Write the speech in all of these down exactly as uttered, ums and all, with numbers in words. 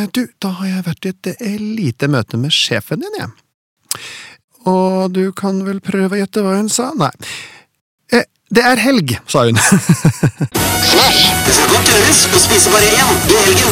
du, da har jeg vært i et eh, lite møte med sjefen din, jeg. Og du kan vel prøve å gjette hva hun sa? Nei. Eh, det er helg, sa hun. Flash, det skal godt gjøres å spise bare én i helgen.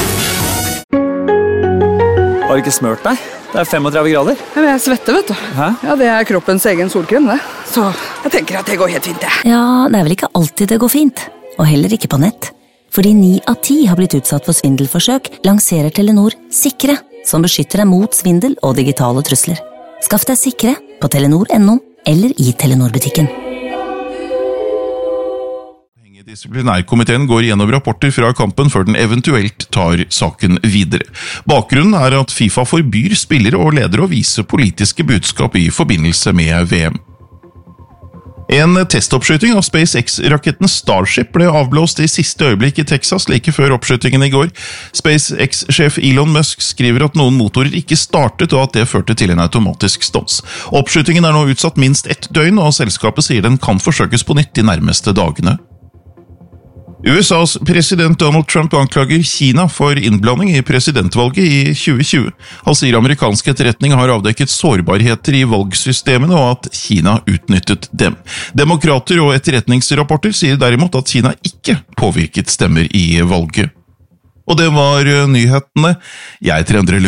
Har du ikke smørt deg? Det er femogtredve grader. Ja, men jeg svetter, vet du. Hæ? Ja, det er kroppens egen solkrem, det. Så jeg tenker at det går helt fint, det. Ja, det er vel ikke alltid det går fint. Og heller ikke på nett. Fordi ni av ti har blitt utsatt for svindelforsøk, lanserer Telenor Sikre, som beskytter deg mot svindel og digitale trusler. Skaff deg Sikre på telenor punktum no eller i Telenor-butikken. Disiplinærkomiteen går gjennom rapporter fra kampen før den eventuelt tar saken videre. Bakgrunnen er at FIFA forbyr spillere og ledere å vise politiske budskap i forbindelse med V M. En testoppskyting av SpaceX-raketten Starship ble avblåst i siste øyeblikk i Texas like før oppskytingen i går. SpaceX-sjef Elon Musk skriver at noen motorer ikke startet og at det førte til en automatisk stans. Oppskytingen er nå utsatt minst ett døgn, og selskapet sier den kan forsøkes på nytt de nærmeste dagene. U S A's president Donald Trump anklager Kina for innblanding i presidentvalget i tjue tjue. Han sier amerikansk etterretning har avdekket sårbarheter i valgsystemene og at Kina utnyttet dem. Demokrater og etterretningsrapporter sier derimot at Kina ikke påvirket stemmer i valget. Og det var nyhetene. Jeg heter Endre